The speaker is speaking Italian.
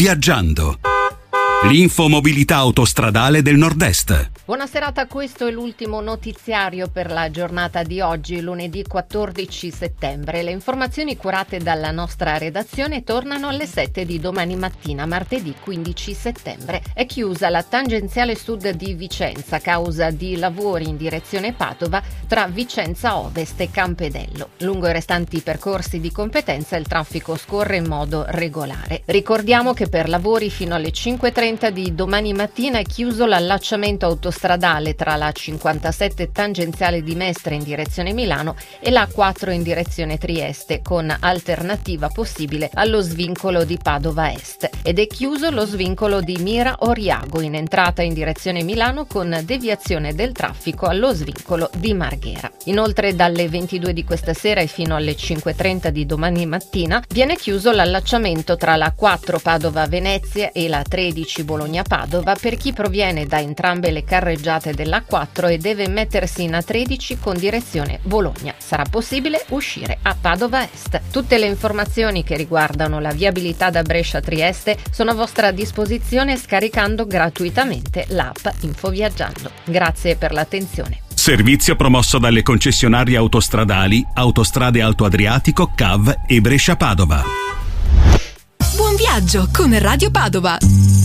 Viaggiando. L'infomobilità autostradale del Nord-Est. Buona serata, questo è l'ultimo notiziario per la giornata di oggi, lunedì 14 settembre. Le informazioni curate dalla nostra redazione tornano alle 7 di domani mattina, martedì 15 settembre. È chiusa la tangenziale sud di Vicenza a causa di lavori in direzione Padova tra Vicenza Ovest e Campedello. Lungo i restanti percorsi di competenza il traffico scorre in modo regolare. Ricordiamo che per lavori fino alle 5:30 di domani mattina è chiuso l'allacciamento autostradale tra la 57 tangenziale di Mestre in direzione Milano e la 4 in direzione Trieste, con alternativa possibile allo svincolo di Padova Est. Ed è chiuso lo svincolo di Mira Oriago in entrata in direzione Milano con deviazione del traffico allo svincolo di Marghera. Inoltre dalle 22 di questa sera e fino alle 5:30 di domani mattina viene chiuso l'allacciamento tra la 4 Padova Venezia e la 13 Bologna Padova per chi proviene da entrambe le carreggiate della 4 e deve mettersi in A13 con direzione Bologna. Sarà possibile uscire a Padova Est. Tutte le informazioni che riguardano la viabilità da Brescia a Trieste sono a vostra disposizione scaricando gratuitamente l'app Infoviaggiando. Grazie per l'attenzione. Servizio promosso dalle concessionarie autostradali Autostrade Alto Adriatico, CAV e Brescia Padova. Buon viaggio con Radio Padova.